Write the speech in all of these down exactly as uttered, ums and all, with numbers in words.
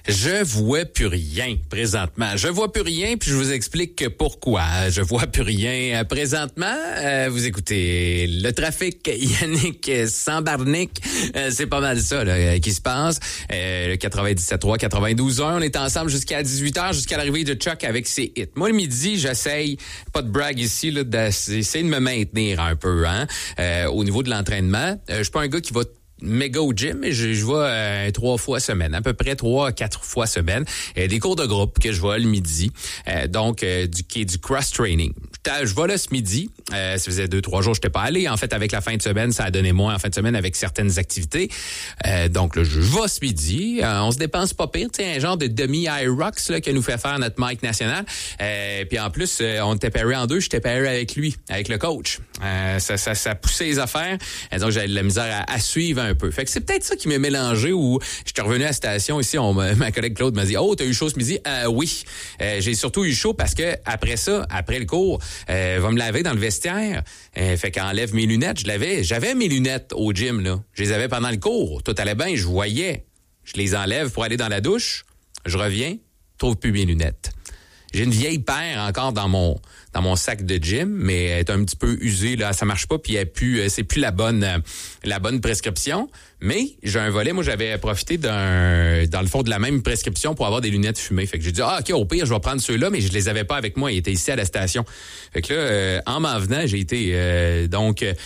Je vois plus rien présentement. Je vois plus rien, puis je vous explique pourquoi. Je vois plus rien présentement. Euh, vous écoutez le trafic, Yannick Sambarnik. Euh, c'est pas mal ça là, qui se passe. Euh, le quatre-vingt-dix-sept trois, quatre-vingt-douze un, on est ensemble jusqu'à dix-huit heures, jusqu'à l'arrivée de Chuck avec ses hits. Moi, le midi, j'essaye, pas de brag ici, là, d'essayer de me maintenir un peu hein, euh, au niveau de l'entraînement. Euh, je suis pas un gars qui va méga au gym, mais je, je vais euh, trois fois semaine, à peu près trois à quatre fois semaine. Euh, des cours de groupe que je vois le midi, euh, donc euh, du qui est du cross-training. Je vais là ce midi, euh, ça faisait deux, trois jours que je n'étais pas allé. En fait, avec la fin de semaine, ça a donné moins en fin de semaine avec certaines activités. Euh, donc là, je vais ce midi. Euh, on se dépense pas pire, tu sais, un genre de demi-Irox là, que nous fait faire notre Mike national. Euh, puis en plus, euh, on était pairé en deux, j'étais pairé avec lui, avec le coach. Euh, ça, ça, ça poussait les affaires. Et donc, j'avais de la misère à, à suivre un peu. Fait que c'est peut-être ça qui m'a mélangé où j'étais revenu à la station ici, on, ma collègue Claude m'a dit « Oh, t'as eu chaud ce midi? Euh, » Oui. Euh, j'ai surtout eu chaud parce que après ça, après le cours, Euh, va me laver dans le vestiaire. Euh, fait qu'enlève mes lunettes. Je l'avais. J'avais mes lunettes au gym, là. Je les avais pendant le cours. Tout allait bien, je voyais. Je les enlève pour aller dans la douche. Je reviens, trouve plus mes lunettes. J'ai une vieille paire encore dans mon dans mon sac de gym, mais elle est un petit peu usée là, ça marche pas puis elle est plus c'est plus la bonne euh, la bonne prescription, mais j'ai un volet, moi j'avais profité d'un dans le fond de la même prescription pour avoir des lunettes fumées. Fait que j'ai dit ah OK, au pire, je vais prendre ceux-là, mais je les avais pas avec moi, ils étaient ici à la station. Fait que là euh, en m'en venant, j'ai été euh, donc euh,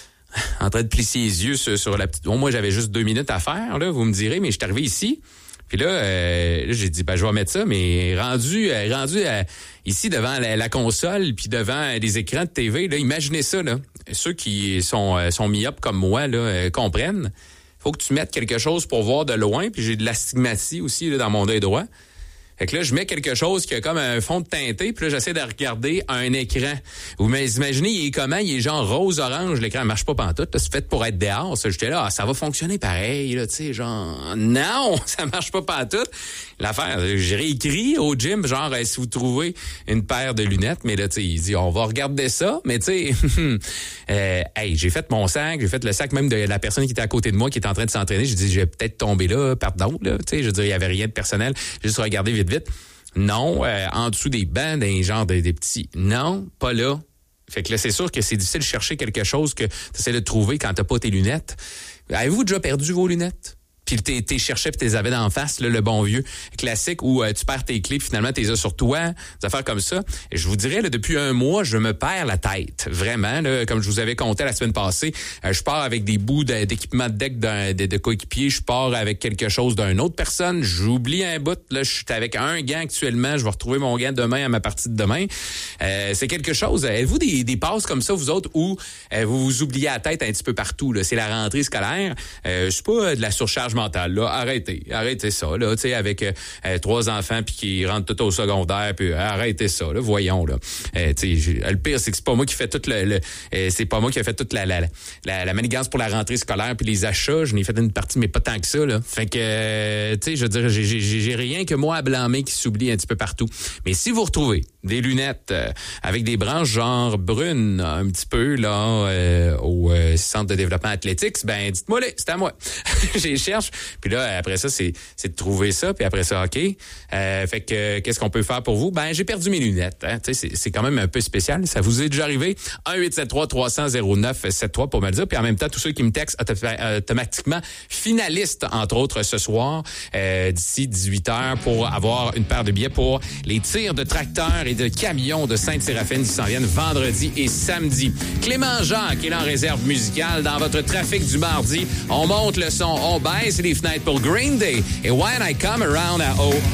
en train de plisser les yeux sur, sur la petite bon, moi j'avais juste deux minutes à faire là, vous me direz, mais je suis arrivé ici. Puis là, euh, là, j'ai dit, ben je vais mettre ça, mais rendu, euh, rendu euh, ici devant la, la console, puis devant des écrans de T V, là, imaginez ça, là. Ceux qui sont, euh, sont myopes comme moi, là, euh, comprennent. Faut que tu mettes quelque chose pour voir de loin, puis j'ai de l'astigmatie aussi là, dans mon œil droit. Fait que là, je mets quelque chose qui a comme un fond de teinté, puis là, j'essaie de regarder un écran. Vous imaginez, il est comment? Il est genre rose-orange, l'écran ne marche pas pantoute. C'est fait pour être dehors. Ça, j'étais là, ah, ça va fonctionner pareil, là, tu sais, genre, non, ça marche pas pantoute. L'affaire, j'ai réécrit au gym, genre, si vous trouvez une paire de lunettes, mais là, tu sais, il dit, on va regarder ça, mais tu sais, euh, hey, j'ai fait mon sac, j'ai fait le sac même de la personne qui était à côté de moi, qui était en train de s'entraîner. J'ai dit, je vais peut-être tomber là, pardon, là, tu sais, je veux dire, il y avait rien de personnel. J'ai juste regardé vite, vite. Non, euh, en dessous des bancs, des genre des, des petits. Non, pas là. Fait que là, c'est sûr que c'est difficile de chercher quelque chose que tu essaies de trouver quand t'as pas tes lunettes. Avez-vous déjà perdu vos lunettes? Puis t'es, t'es cherché puis t'es avais d'en face, là, le bon vieux classique où euh, tu perds tes clés puis finalement t'es as sur toi, des affaires comme ça. Et je vous dirais, là, depuis un mois, je me perds la tête. Vraiment, là, comme je vous avais compté la semaine passée, euh, je pars avec des bouts de, d'équipement de deck d'un, de, de coéquipier, je pars avec quelque chose d'une autre personne, j'oublie un bout, là, je suis avec un gant actuellement, je vais retrouver mon gant demain à ma partie de demain. Euh, c'est quelque chose. Avez-vous des, des passes comme ça, vous autres, où euh, vous vous oubliez la tête un petit peu partout, là? C'est la rentrée scolaire. Euh, c'est pas de la surcharge mentale, là. Arrêtez. Arrêtez ça, là. Tu sais, avec euh, trois enfants puis qui rentrent tout au secondaire, puis arrêtez ça, là. Voyons, là. Euh, tu sais, le pire, c'est que c'est pas moi qui fais toute le, le euh, c'est pas moi qui a fait toute la, la, la, la manigance pour la rentrée scolaire puis les achats. Je n'ai fait une partie, mais pas tant que ça, là. Fait que, euh, tu sais, je veux dire, j'ai, j'ai, j'ai rien que moi à blâmer qui s'oublie un petit peu partout. Mais si vous retrouvez des lunettes euh, avec des branches genre brunes, un petit peu, là, euh, au euh, Centre de développement athlétique, ben, dites-moi, là, c'est à moi. Je les cherche. Puis là, après ça, c'est, c'est de trouver ça. Puis après ça, OK. Euh, fait que, euh, qu'est-ce qu'on peut faire pour vous? Ben, j'ai perdu mes lunettes. Hein. Tu sais, c'est, c'est quand même un peu spécial. Ça vous est déjà arrivé? un huit sept trois trois cents zéro neuf sept trois pour me le dire. Puis en même temps, tous ceux qui me textent automatiquement finalistes, entre autres, ce soir, euh, d'ici dix-huit heures, pour avoir une paire de billets pour les tirs de tracteurs et de camions de Sainte-Séraphine qui s'en viennent vendredi et samedi. Clément Jacques est là en réserve musicale dans votre trafic du mardi. On monte le son, on baisse les fenêtres pour Green Day et When I Come Around à O.